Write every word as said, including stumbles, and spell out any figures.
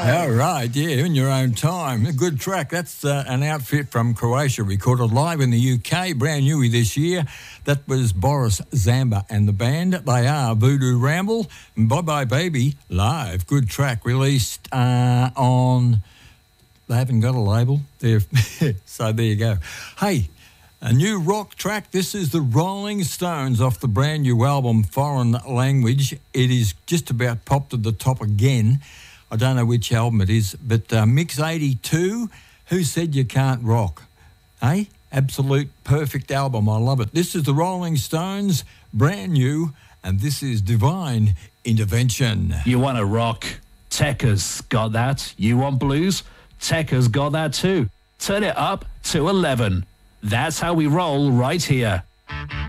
All right, yeah, in your own time. A good track. That's uh, an outfit from Croatia, recorded live in the U K, brand new this year. That was Boris Zamba and the band. They are Voodoo Ramble. Bye Bye Baby, live. Good track, released uh, on... They haven't got a label. They're so there you go. Hey, a new rock track. This is the Rolling Stones off the brand new album, Foreign Language. It is just about popped to the top again. I don't know which album it is, but uh, Mix eighty-two, Who Said You Can't Rock? Eh? Absolute perfect album. I love it. This is the Rolling Stones, brand new, and this is Divine Intervention. You want to rock? Tekka's got that. You want blues? Tekka's got that too. Turn it up to eleven. That's how we roll right here.